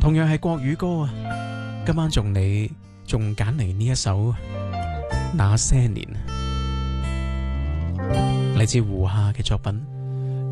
同樣係國語歌啊，今晚你仲揀嚟呢一首那些年，嚟自胡夏嘅作品。